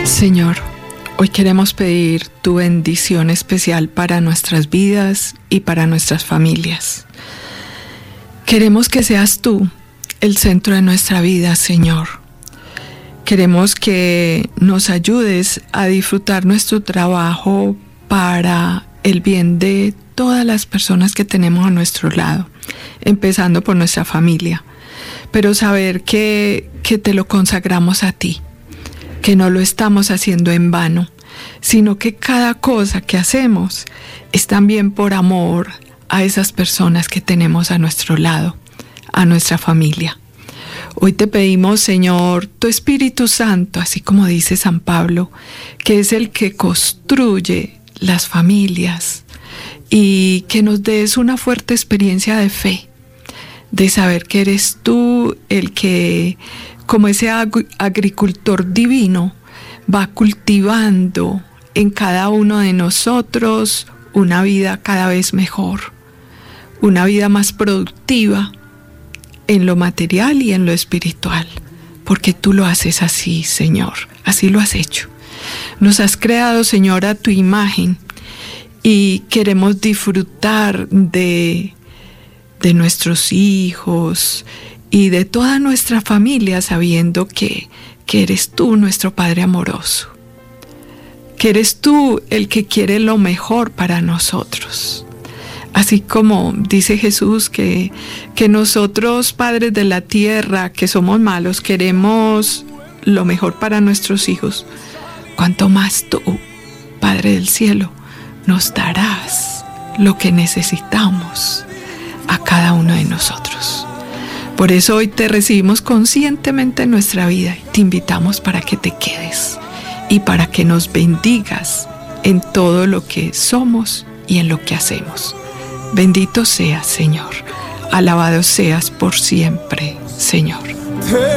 Señor, hoy queremos pedir tu bendición especial para nuestras vidas y para nuestras familias. Queremos que seas tú el centro de nuestra vida, Señor. Queremos que nos ayudes a disfrutar nuestro trabajo para el bien de todas las personas que tenemos a nuestro lado, empezando por nuestra familia. Pero saber que te lo consagramos a ti, que no lo estamos haciendo en vano, sino que cada cosa que hacemos es también por amor a esas personas que tenemos a nuestro lado, a nuestra familia. Hoy te pedimos, Señor, tu Espíritu Santo, así como dice San Pablo, que es el que construye las familias, y que nos des una fuerte experiencia de fe, de saber que eres tú el que, como ese agricultor divino, va cultivando en cada uno de nosotros una vida cada vez mejor, una vida más productiva en lo material y en lo espiritual, porque tú lo haces así, Señor, así lo has hecho. Nos has creado, Señor, a tu imagen y queremos disfrutar de nuestros hijos y de toda nuestra familia, sabiendo que eres tú nuestro Padre amoroso, que eres tú el que quiere lo mejor para nosotros. Así como dice Jesús que nosotros, padres de la tierra, que somos malos, queremos lo mejor para nuestros hijos, cuanto más tú, Padre del cielo, nos darás lo que necesitamos a cada uno de nosotros. Por eso hoy te recibimos conscientemente en nuestra vida y te invitamos para que te quedes y para que nos bendigas en todo lo que somos y en lo que hacemos. Bendito seas, Señor. Alabado seas por siempre, Señor.